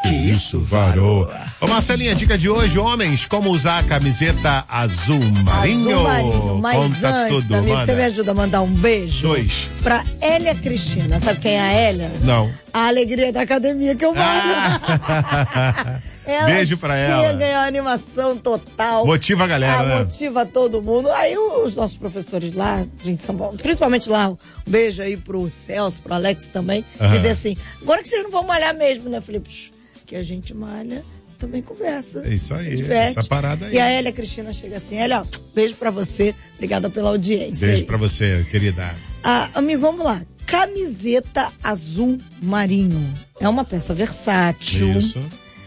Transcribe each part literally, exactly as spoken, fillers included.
Que isso, varou. Ô Marcelinha, dica de hoje, homens, como usar a camiseta azul marinho? Azul marinho, mas Conta antes, tudo, amigo, manda. você me ajuda a mandar um beijo? Dois. Pra Hélia Cristina. Sabe quem é a Hélia? Não. A alegria da academia que eu mando. Ah. Ela Beijo pra ela. Chega, é uma animação total. Motiva a galera, ah, né? Motiva todo mundo. Aí os nossos professores lá, gente, são bons. Principalmente lá, um beijo aí pro Celso, pro Alex também. Aham. Dizer assim, agora que vocês não vão malhar mesmo, né, Felipe? Que a gente malha, também conversa. É isso aí, se diverte. essa parada aí. E a Hélia Cristina chega assim, Hélia, ó, beijo pra você, obrigada pela audiência. Beijo aí. pra você, querida. Ah, amigo, vamos lá. Camiseta azul marinho. É uma peça versátil. Isso.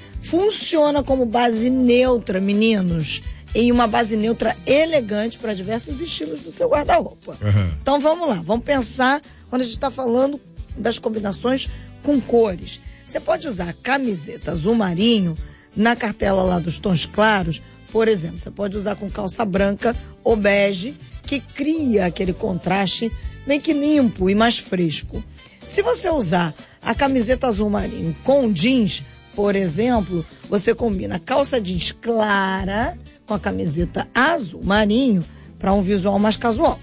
Funciona como base neutra, meninos. Em uma base neutra elegante para diversos estilos do seu guarda-roupa. Uhum. Então vamos lá, vamos pensar quando a gente está falando das combinações com cores. Você pode usar a camiseta azul marinho na cartela lá dos tons claros, por exemplo. Você pode usar com calça branca ou bege, que cria aquele contraste meio que limpo e mais fresco. Se você usar a camiseta azul marinho com jeans, por exemplo, você combina calça jeans clara com a camiseta azul marinho para um visual mais casual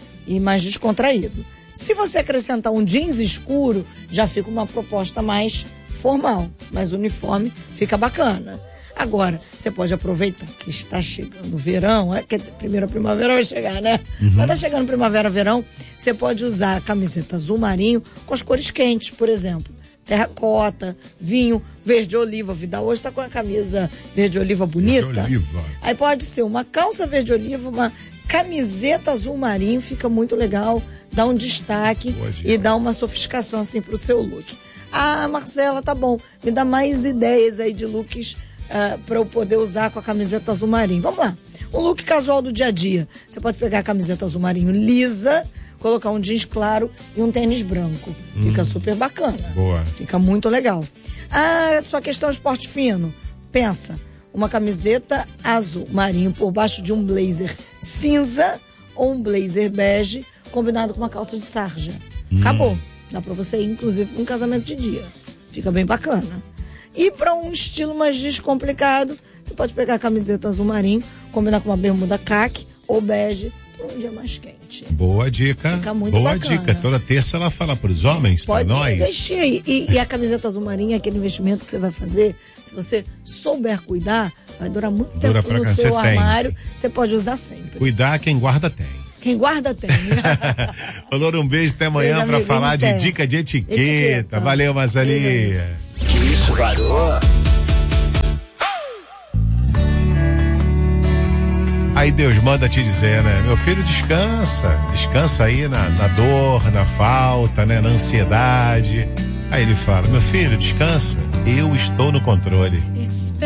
e mais descontraído. Se você acrescentar um jeans escuro, já fica uma proposta mais formal, mais uniforme, fica bacana. Agora, você pode aproveitar que está chegando o verão, quer dizer, primeiro a primavera vai chegar, né? Uhum. Mas tá chegando primavera, verão, você pode usar a camiseta azul marinho com as cores quentes, por exemplo. Terracota, vinho, verde oliva. Vidal hoje tá com a camisa verde oliva bonita. Verde oliva. Aí pode ser uma calça verde oliva, uma camiseta azul marinho, fica muito legal, dá um destaque Hoje, e dá uma sofisticação assim pro seu look. Ah, Marcela, tá bom, me dá mais ideias aí de looks uh, para eu poder usar com a camiseta azul marinho. Vamos lá. Um look casual do dia a dia. Você pode pegar a camiseta azul marinho lisa, colocar um jeans claro e um tênis branco. Fica hum, super bacana. Boa. Fica muito legal. Ah, sua questão esporte fino. Pensa, uma camiseta azul marinho por baixo de um blazer cinza ou um blazer bege combinado com uma calça de sarja. Hum. Acabou. Dá pra você ir, inclusive, pra um casamento de dia. Fica bem bacana. E pra um estilo mais descomplicado, você pode pegar a camiseta azul marinho, combinar com uma bermuda caque ou bege, para um dia mais quente. Boa dica. Fica muito Boa bacana. dica. Toda terça ela fala para os homens, para nós. Pode investir aí. E, e a camiseta azul marinho é aquele investimento que você vai fazer. Se você souber cuidar, vai durar muito Dura tempo no cá, seu você armário. tem. Você pode usar sempre. Cuidar, quem guarda tem. Quem guarda tem. Ô, Loura, um beijo até amanhã para falar de dica de etiqueta. etiqueta. Valeu, Marcelinha. Que isso, varou. Aí Deus manda te dizer, né? Meu filho, descansa. Descansa aí na, na dor, na falta, né? Na ansiedade. Aí ele fala, meu filho, descansa. Eu estou no controle.